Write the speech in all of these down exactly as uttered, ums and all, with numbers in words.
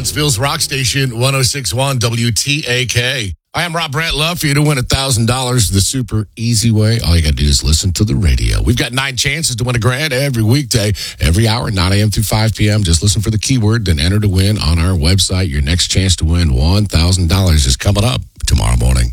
Huntsville's rock station, one oh six point one W T A K. I am Rob Brandt. Love for you to win one thousand dollars the super easy way. All you got to do is listen to the radio. We've got nine chances to win a grand every weekday, every hour, nine a.m. through five p.m. Just listen for the keyword, then enter to win on our website. Your next chance to win one thousand dollars is coming up tomorrow morning.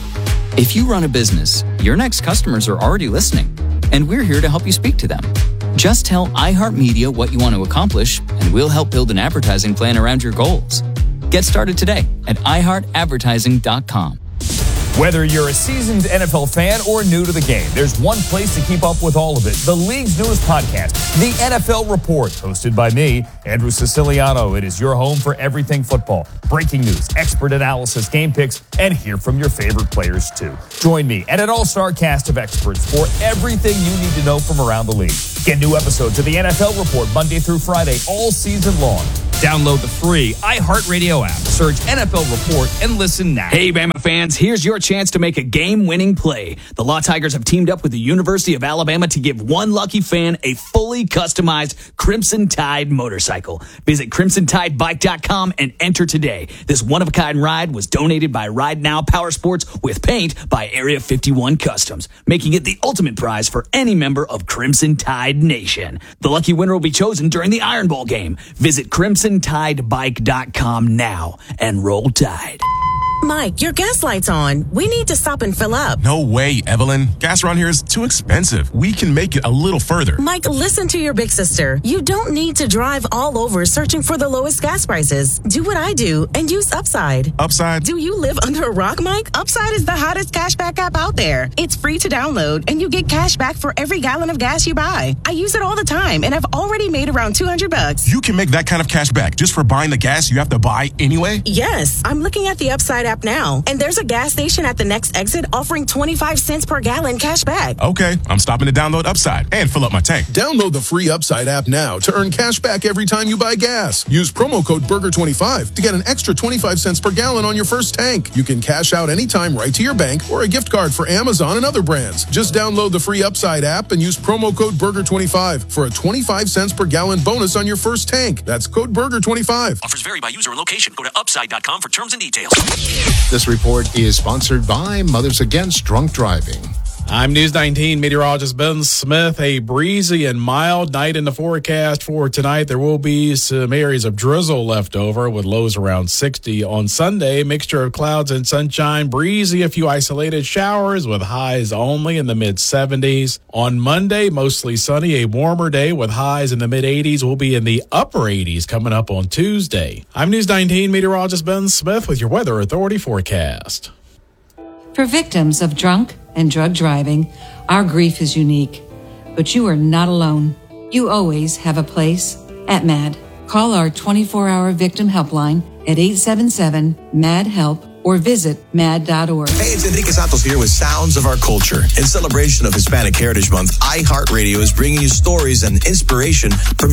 If you run a business, your next customers are already listening, and we're here to help you speak to them. Just tell iHeartMedia what you want to accomplish, and we'll help build an advertising plan around your goals. Get started today at i heart advertising dot com. Whether you're a seasoned N F L fan or new to the game, there's one place to keep up with all of it. The league's newest podcast, The N F L Report, hosted by me, Andrew Siciliano. It is your home for everything football. Breaking news, expert analysis, game picks, and hear from your favorite players, too. Join me and an all-star cast of experts for everything you need to know from around the league. Get new episodes of The N F L Report Monday through Friday all season long. Download the free iHeartRadio app. Search N F L Report and listen now. Hey, Bama fans, here's your chance to make a game-winning play. The Law Tigers have teamed up with the University of Alabama to give one lucky fan a fully customized Crimson Tide motorcycle. Visit crimson tide bike dot com and enter today. This one-of-a-kind ride was donated by Ride Now Power Sports with paint by Area fifty-one Customs, making it the ultimate prize for any member of Crimson Tide Nation. The lucky winner will be chosen during the Iron Bowl game. Visit crimson tide bike dot com now and roll Tide. Mike, your gas light's on. We need to stop and fill up. No way, Evelyn. Gas around here is too expensive. We can make it a little further. Mike, listen to your big sister. You don't need to drive all over searching for the lowest gas prices. Do what I do and use Upside. Upside? Do you live under a rock, Mike? Upside is the hottest cashback app out there. It's free to download, and you get cash back for every gallon of gas you buy. I use it all the time, and I've already made around two hundred bucks. You can make that kind of cash back just for buying the gas you have to buy anyway? Yes. I'm looking at the Upside app now, and there's a gas station at the next exit offering twenty-five cents per gallon cash back. Okay, I'm stopping to download Upside and fill up my tank. Download the free Upside app now to earn cash back every time you buy gas. Use promo code burger twenty-five to get an extra twenty-five cents per gallon on your first tank. You can cash out anytime right to your bank or a gift card for Amazon and other brands. Just download the free Upside app and use promo code burger twenty-five for a twenty-five cents per gallon bonus on your first tank. That's code burger twenty-five. Offers vary by user and location. Go to upside dot com for terms and details. This report is sponsored by Mothers Against Drunk Driving. I'm News nineteen meteorologist Ben Smith. A breezy and mild night in the forecast for tonight. There will be some areas of drizzle left over with lows around sixty. On Sunday, mixture of clouds and sunshine. Breezy, a few isolated showers with highs only in the mid seventies. On Monday, mostly sunny, a warmer day with highs in the mid eighties. We'll be in the upper eighties coming up on Tuesday. I'm News nineteen meteorologist Ben Smith with your Weather Authority forecast. For victims of drunk and drug driving, our grief is unique. But you are not alone. You always have a place at MAD. Call our twenty-four hour victim helpline at eight seven seven, M A D, HELP or visit mad dot org. Hey, it's Enrique Santos here with Sounds of Our Culture. In celebration of Hispanic Heritage Month, iHeartRadio is bringing you stories and inspiration from